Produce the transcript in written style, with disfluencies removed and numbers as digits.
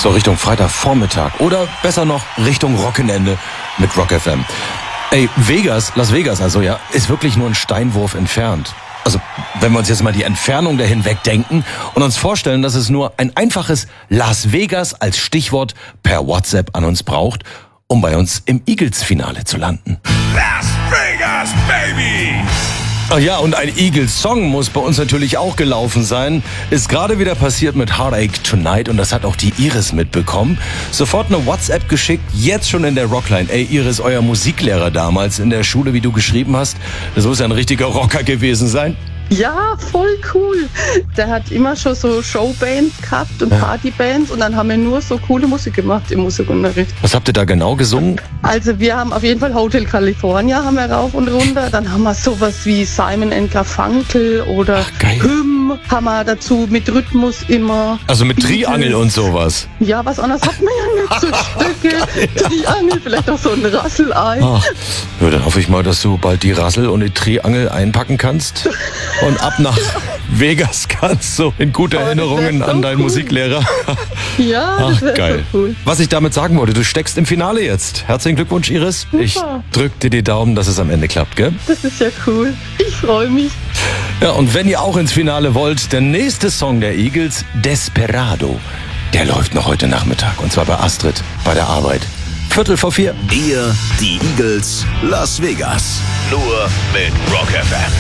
So Richtung Freitagvormittag oder besser noch Richtung Wochenende mit Rock FM. Ey, Las Vegas also, ja, ist wirklich nur ein Steinwurf entfernt. Also, wenn wir uns jetzt mal die Entfernung dahin wegdenken und uns vorstellen, dass es nur ein einfaches Las Vegas als Stichwort per WhatsApp an uns braucht, um bei uns im Eagles-Finale zu landen. Las Vegas, baby! Ach ja, und ein Eagles-Song muss bei uns natürlich auch gelaufen sein. Ist gerade wieder passiert mit Heartache Tonight und das hat auch die Iris mitbekommen. Sofort eine WhatsApp geschickt, jetzt schon in der Rockline. Ey Iris, euer Musiklehrer damals in der Schule, wie du geschrieben hast, das muss ja ein richtiger Rocker gewesen sein. Ja, voll cool. Der hat immer schon so Showbands gehabt und Partybands und dann haben wir nur so coole Musik gemacht im Musikunterricht. Was habt ihr da genau gesungen? Also wir haben auf jeden Fall Hotel California haben wir rauf und runter. Dann haben wir sowas wie Simon & Garfunkel oder Hymn haben wir dazu mit Rhythmus immer. Also mit Triangel und sowas. Ja, was anderes hat man ja nicht. So Stöcke, Triangel, vielleicht auch so ein Rasselei. Ach, ja, dann hoffe ich mal, dass du bald die Rassel und die Triangel einpacken kannst. Und ab nach Vegas kannst du in gute Erinnerungen an deinen Musiklehrer. Ja, das Ach, geil. So cool. Was ich damit sagen wollte, du steckst im Finale jetzt. Herzlichen Glückwunsch, Iris. Super. Ich drück dir die Daumen, dass es am Ende klappt, gell? Das ist ja cool. Ich freue mich. Ja, und wenn ihr auch ins Finale wollt, der nächste Song der Eagles, Desperado, der läuft noch heute Nachmittag. Und zwar bei Astrid, bei der Arbeit. 3:45. Ihr, die Eagles, Las Vegas. Nur mit Rock FM.